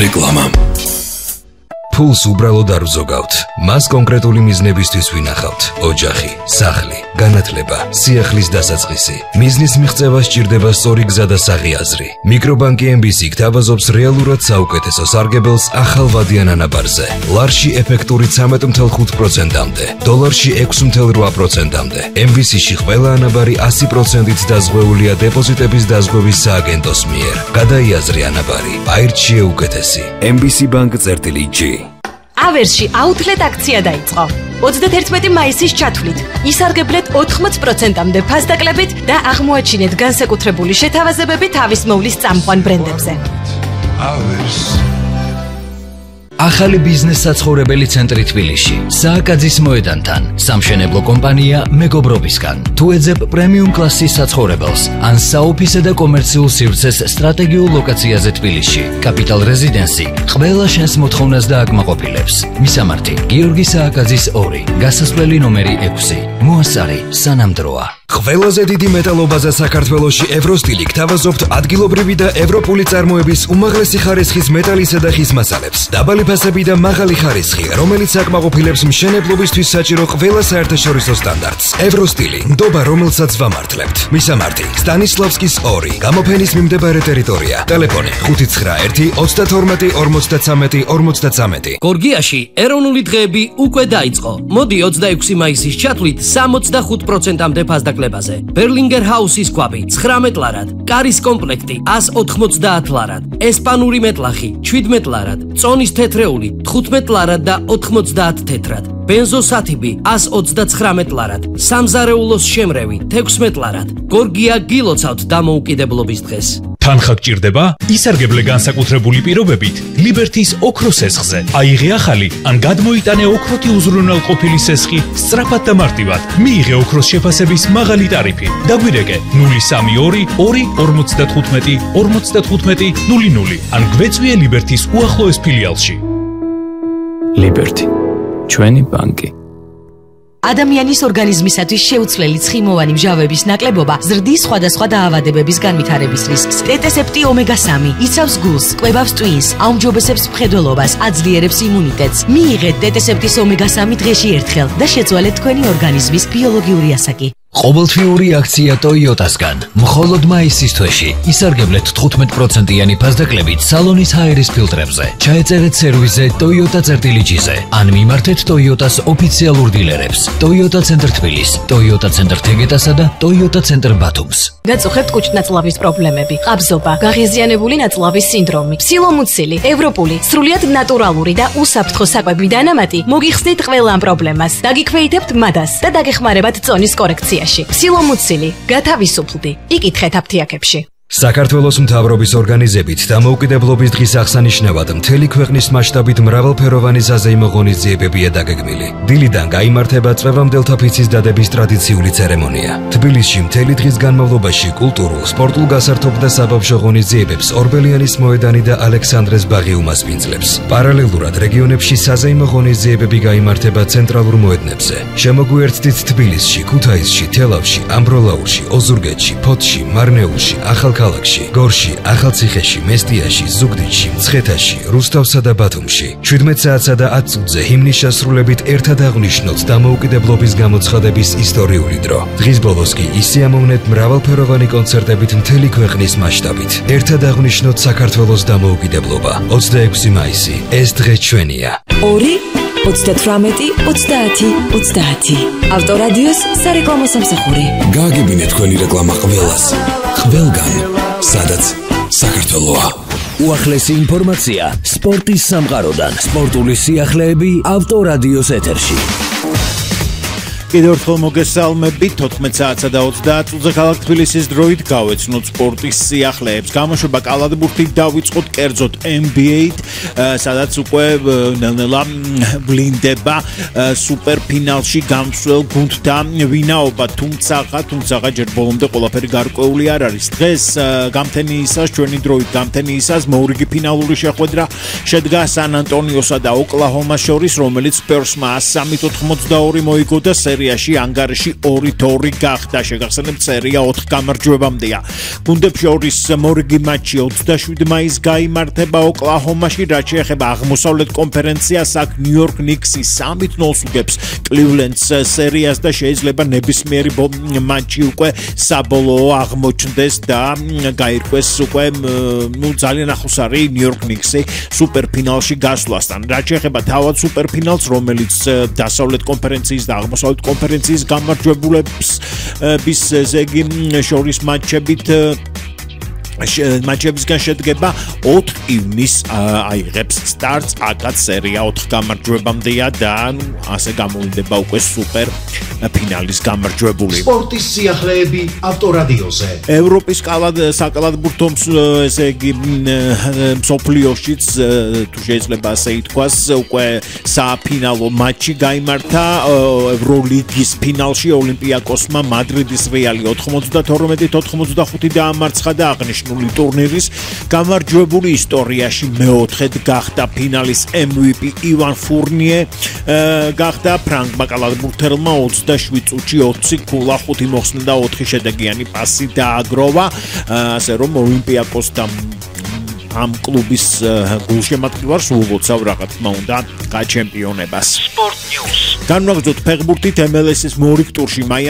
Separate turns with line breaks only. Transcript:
რეკლამა.
ფულს უბრალოდ არ ვზოგავთ. მას კონკრეტული მიზნებისთვის ვინახავთ. ოჯახი, სახლი, განათლება, სიახლის დასაწყისი. მიზნის მიღწევა სჭირდება სწორი გზა და საღიაზრი. მიკრობანკი MBC გთავაზობს რეალურად საუკეთესო სარგებელს ახალვადიან ანაბარზე. ლარში ეფექტური 13.5%-მდე, დოლარში 6.8%-მდე. MBC-ში ყველა ანაბარი 100%-ით დაზღვეულია დეპოზიტების დაზღვევის სააგენტოს მიერ. გადაიაზრე ანაბარი, აირჩიე უკეთესი. MBC Bank-G.
ავერსში აუთლეტ აქცია დაიწყო. 31 მაისის ჩათვლით ისარგებლეთ 80%-მდე ფასდაკლებით და აღმოაჩინეთ განსაკუთრებული შეთავაზებები თავის მოვლის წამყვან ბრენდებზე.
ახალი ბიზნეს საცხოვრებელი ცენტრი თბილისში, სააკაძის მოედანთან, სამშენებლო კომპანია მეგობრობისგან. თუ ეძებ პრემიუმ კლასის საცხოვრებელს, ან საოფისე და კომერციულ სივრცეს სტრატეგიულ ლოკაციაზე თბილისში, კაპიტალ რეზიდენსი ყველა შენს მოთხოვნას დააკმაყოფილებს. მისამართი: გიორგი სააკაძის 2, გასასვლელი ნომერი 6. მოასწარი სანამდროა.
ყველაზე დიდი მეტალობაზე საქართველოში ევროსტილი გთავაზობთ ადგილობრივი და ევროპული წარმოების უმაღლესი ხარისხის მეტალისა და ხის მასალებს. დაბალი ფასები და მაღალი ხარისხი, რომელიც აკმაყოფილებს მშენებლობისთვის საჭირო ყველა საერთაშორისო სტანდარტს. ევროსტილი, ნდობა, რომელსაც ვამართლებთ. მისამართი: სტანისლავსკის 2, გამოფენის მიმდებარე ტერიტორია. ტელეფონი 591 32 53 53.
გორგიაში ეროვნული დღეები უკვე დაიწყო. მოდი 26 მაისის ჩათვლით 65%-მდე ფასდაკლებით. ბერლინგერ ჰაუსის ქვაბი 19 ლარად, კარის კომპლექტი 190 ლარად, ესპანური მეტლახი 17 ლარად, წონის თეთრეული 15 ლარად და 90 თეთრად, ბენზოსათიბი 129 ლარად, სამზარეულოს შემრევი 16 ლარად. გორგია გილოცავთ დამოუკიდებლობის დღეს.
თანხა გჭირდება? ისარგებლე განსაკუთრებული პირობებით ლიბერთის ოქროს სესხზე. აიღე ახალი ან გადმოიტანე ოქროთი უზრუნველყოფილი სესხი სწრაფად და მარტივად. მიიღე ოქროს შეფასების მაღალი ტარიფი. დაგვირეკე 032 2 55 00 ან გვეწვიე ლიბერთის უახლოეს ფილიალში.
ლიბერთი, ჩვენი ბანკი.
ადამიანის ორგანიზმისათვის შეუცვლელი ცხიმოვანი მჟავების ნაკლებობა ზრდის სხვადასხვა დაავადებების განვითარების რისკს. ტეტესეპტი ომეგა-3 იცავს გულს, კვებავს ტვინს, აუმჯობესებს მხედველობას, აძლიერებს იმუნიტეტს. მიიღეთ ტეტესეპტის ომეგა-3 დღეში ერთხელ და შეცვალეთ თქვენი ორგანიზმის ბიოლოგიური ასაკი.
ყოველთვიური აქცია ტოიოტასგან. მხოლოდ მაისის თვეში ისარგებლეთ 15%-იანი ფასდაკლებით სალონის ჰაერის ფილტრებზე. ჩაეწერეთ სერვისზე Toyota-ზე ან მიმართეთ ტოიოტას ოფიციალურ დილერებს. Toyota ცენტრ თბილის, Toyota ცენტრ თეგეტასა და Toyota ცენტრ ბათუმს.
გაწუხებთ კუჭ-ნაწლავის პრობლემები, ყაბზობა, გაღიზიანებული ნაწლავის სინდრომი, სილომუცილი, ევროპული, სრულიად ნატურალური და უსაფრთხო საკვები დანამატი მოგიხსნით ყველა ამ პრობლემას. დაგიქვეითებთ მადას და დაგეხმარებათ წონის კორექციაში. სილომუცილი, გათავისუფლდი, იკითხეთ აფთიაქებში.
საქართველოს მთავრობის ორგანიზებით დამოუკიდებლობის დღის აღსანიშნავად მთელი ქვეყნის მასშტაბით მრავალფეროვანი საზეიმო ღონისძიებებია დაგეგმილი. დილიდან გაიმართება წვევამდელთა ფიცის დადების ტრადიციული ცერემონია. თბილისში მთელი დღის განმავლობაში კულტურულ, სპორტულ გასართობ და საბავშვო ღონისძიებებს ორბელიანის მოედანი და ალექსანდრეს ბაღი უმასპინძლებს. პარალელურად რეგიონებში საზეიმო ღონისძიებები გაიმართება ცენტრალურ მოედნებზე. შემოგვიერთდით თბილისში, ქუთაისში, თელავში, ამბროლაურში, ოზურგეთში, ფოთში, მარნეულში, ქალაქში, გორში, ახალციხეში, მესტიაში, ზუგდიდში, მცხეთაში, რუსთავსა და ბათუმში. 17 საათსა და 10 წუთზე ჰიმნის შესრულებით ერთად აღნიშნოთ დამოუკიდებლობის გამოცხადების ისტორიული დრო. დღის ბოლოს კი ისე ამოვნეთ მრავალფეროვანი კონცერტებით მთელი ქვეყნის მასშტაბით. ერთად აღნიშნოთ საქართველოს დამოუკიდებლობა. 26 მაისი. ეს დღე ჩვენია.
2 38 30 30. ავტორადიოს სარეკლამო სამსახური.
გააგებინეთ თქვენი რეკლამა ყველას. ყველგან, სადაც საქართველოა.
უახლესი ინფორმაცია სპორტის სამყაროდან. სპორტული სიახლეები ავტორადიოს ეთერში.
კიდევ ერთხელ მოგესალმებით 14 საათსა და 30 წუთზე ქალაქ თბილისის დროით გავეცნოთ სპორტის სიახლეებს. გამოშვება კალათბურთით დავიწყოთ კერძოდ NBA-ით, სადაც უკვე ნელ-ნელა ვლინდება სუპერფინალში გამსვლელ გუნდთან ვინაობა, თუმცა ჯერ ბოლომდე ყველაფერი გარკვეული არ არის. დღეს გამთენიისას, ჩვენი დროით გამთენიისას მორიგი ფინალური შეხვედრა შედგა სან ანტონიოსა და ოკლაჰომას შორის, რომელიც სპერსმა 103-82 მოიგო და სერია სერიაში ანგარიში 2-2 გახდა. შეგახსენებთ, სერია 4 გამარჯვებამდეა. გუნდებში ორის მორიგი მატჩი 27 მაისს გაიმართება ოკლაჰომაში, რაც შეეხება აღმოსავლეთ კონფერენციას, აქ ნიუ-იორკ ნიქსი 3-0 უგებს კლივლენდს სერიას და შეიძლება ნებისმიერი მატჩი უკვე საბოლოო აღმოჩნდეს და გაირკვეს უკვე ძალიან ახლოს არის ნიუ-იორკ ნიქსი სუპერფინალში გასვლასთან. რაც შეეხება თავად სუპერფინალს, რომელიც დასავლეთ კონფერენციის და აღმოსავლეთ კონფერენციის გამარჯვებულებს ზეგი შორის მატჩებისგან შედგება 4 ივნისს აიღებს სტარტს, აქაც სერია 4 გამარჯვებამდეა და ასე გამოვიდება უკვე სუპერ ფინალის გამარჯვებული.
სპორტის სიახლეები ავტორადიოზე.
ევროპის საკალათბურთო ესე იგი მსოფლიოშიც თუ შეიძლება ასე ითქვას, უკვე საფინალო მატჩი გაიმართა ევროლიგის ფინალში ოლიმპიაკოსმა მადრიდის რეალი 92-95 დაამარცხა და აღნიშნული ტურნირის გამარჯვებული ისტორიაში მეოთხედ გახდა. ფინალის MVP ივან ფურნიე გახდა. ფრანგმა კალათბურთელმა 27 წუთში 20 ქულა, 5 მოხსნა და 4 შედეგიანი პასი დააგროვა, ასე რომ ოლიმპიაკოსთან ამ კლუბის გულშემატკივარს უულოცავ რა თქმა უნდა გაჩემპიონებას.
Sport News.
განვაგრძოთ ფეხბურთით MLS-ის მორიგ ტურში